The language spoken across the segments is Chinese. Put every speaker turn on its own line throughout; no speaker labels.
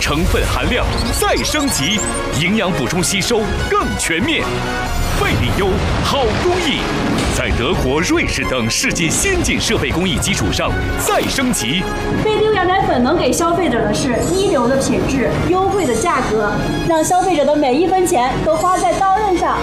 成分含量再升级，营养补充吸收更全面。贝利优好工艺，在德国、瑞士等世界先进设备工艺基础上再升级。
贝利优羊奶粉能给消费者的是一流的品质、优惠的价格，让消费者的每一分钱都花在刀刃上。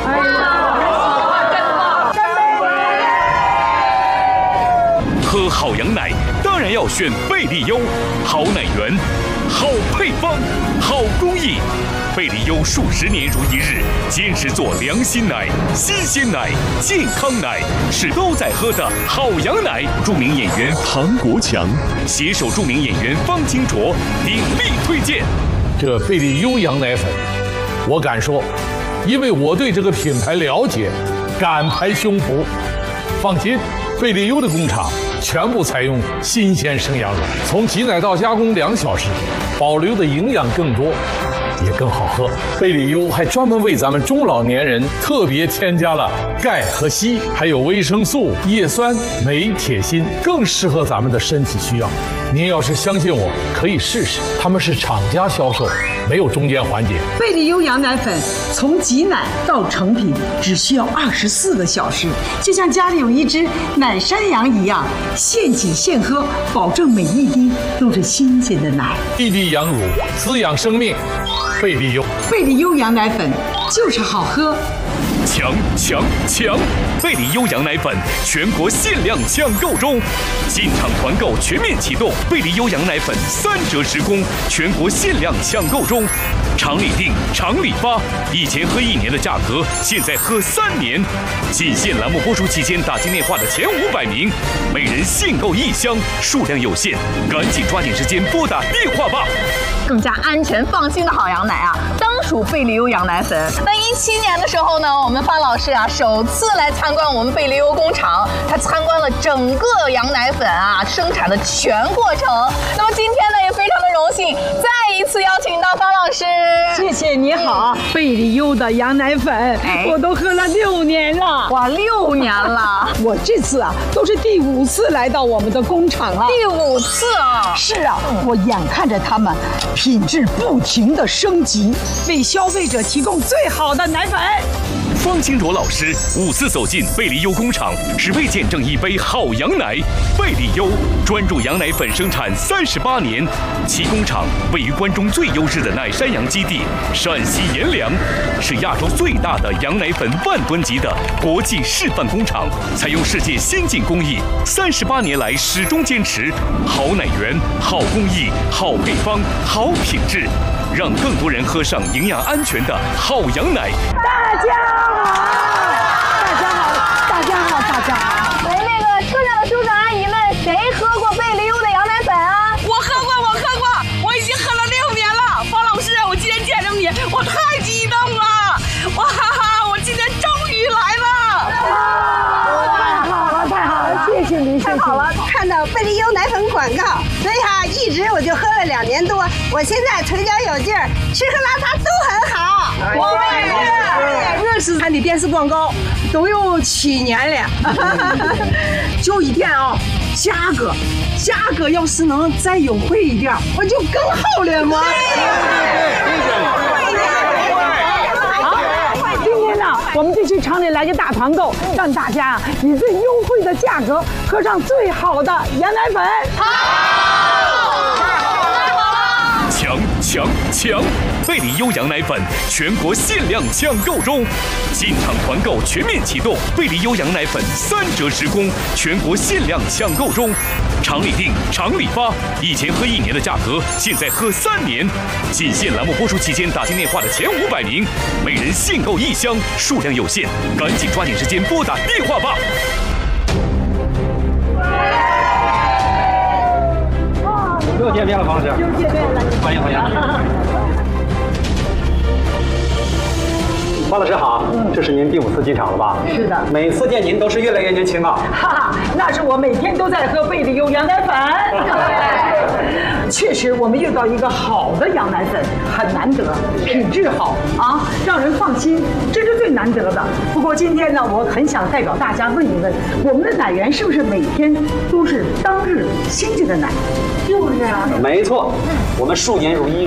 喝好羊奶当然要选贝利优，好奶源、好配方、好工艺。贝利优数十年如一日，坚持做良心奶、新鲜奶、健康奶，是都在喝的好羊奶。著名演员唐国强携手著名演员方清卓鼎力推荐。
这贝利优羊奶粉，我敢说，因为我对这个品牌了解，敢拍胸脯。放心，贝利优的工厂全部采用新鲜生羊乳，从挤奶到加工2小时，保留的营养更多，也更好喝。贝利优还专门为咱们中老年人特别添加了钙和硒，还有维生素、叶酸、镁、铁、锌，更适合咱们的身体需要。您要是相信我，可以试试，他们是厂家销售，没有中间环节。
贝利优羊奶粉从挤奶到成品只需要24个小时，就像家里有一只奶山羊一样，现挤现喝，保证每一滴都是新鲜的奶。
滴滴羊乳，滋养生命。贝利优，
贝利优羊奶粉就是好喝。
强！贝利优羊奶粉全国限量抢购中，进场团购全面启动。贝利优羊奶粉3折10公，全国限量抢购中。厂里订，厂里发，以前喝1年的价格，现在喝3年。仅限栏目播出期间打进电话的前500名，每人限购1箱，数量有限，赶紧抓紧时间拨打电话吧。
更加安全放心的好羊奶啊，当属贝利优羊奶粉。那17年的时候呢，我们方老师啊首次来参观我们贝利优工厂，他参观了整个羊奶粉啊生产的全过程。那么今天呢也非常的荣幸，再一次邀请到方老师。
谢谢你好，贝利优的羊奶粉，我都喝了6年了。
哇，6年了！
我这次啊都是第5次来到我们的工厂了。
第5次啊！
是啊，我眼看着他们品质不停的升级，为消费者提供最好的奶粉。
方清卓老师5次走进贝利优工厂，只为见证一杯好羊奶。贝利优专注羊奶粉生产38年，其工厂位于关中最优质的奶山羊基地陕西阎良，是亚洲最大的羊奶粉10000吨级的国际示范工厂，采用世界先进工艺，38年来始终坚持好奶源、好工艺、好配方、好品质，让更多人喝上营养安全的好羊奶。
大家好！
喂，那个车上的叔叔阿姨们，谁喝过贝利优的羊奶粉啊？
我喝过，我已经喝了6年了。方老师，我今天见着你，我太激动了！哇哈哈，我今天终于来了！
太好了，谢谢您，
太好了！看到贝利优奶粉广告，所以哈，一直我就喝了2年多，我现在腿脚有劲儿，吃喝拉撒都很好。
我也是，热视看的电视广告都有7年了。就一点啊，价格要是能再优惠一点，我就更好了嘛。今天呢，我们就去厂里来个大团购，让大家以最优惠的价格喝上最好的羊奶粉。
强！贝利优羊奶粉全国限量抢购中，进场团购全面启动。贝利优羊奶粉3折10公，全国限量抢购中。厂里订，厂里发，以前喝1年的价格，现在喝3年。仅限栏目播出期间打进电话的前500名，每人限购1箱，数量有限，赶紧抓紧时间拨打电话吧。
又见面了，方老师。
又见面了，
欢迎。方老师好，这是您第5次进场了吧？
是的，
每次见您都是越来越年轻啊。
哈哈，那是我每天都在喝贝利优羊奶粉。确实，我们遇到一个好的羊奶粉很难得，品质好啊，让人放心，这是最难得的。不过今天呢，我很想代表大家问一问，我们的奶源是不是每天都是当日新鲜的奶？就是啊，
没错，我们数年如一日。